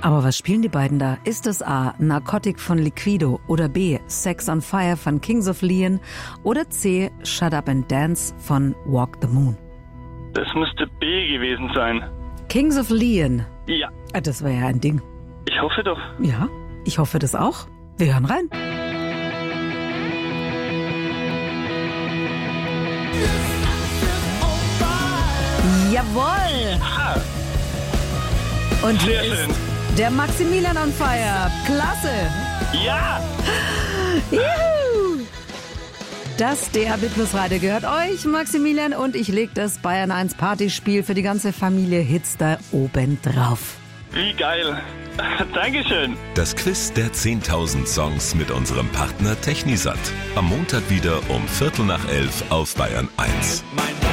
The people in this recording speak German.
Aber was spielen die beiden da? Ist es A, Narcotic von Liquido oder B, Sex on Fire von Kings of Leon oder C, Shut Up and Dance von Walk the Moon? Das müsste B gewesen sein. Kings of Leon. Ja. Das wäre ja ein Ding. Ich hoffe doch. Ja, ich hoffe das auch. Wir hören rein. Jawohl! Ah, Und hier sehr schön. ist der Maximilian on Fire. Klasse! Ja! Juhu! Das DAB Plus Radio gehört euch, Maximilian, und ich leg das Bayern 1 Partyspiel für die ganze Familie Hits da oben drauf. Wie geil. Dankeschön. Das Quiz der 10.000 Songs mit unserem Partner Technisat. Am Montag wieder um 11:15 auf Bayern 1. Mein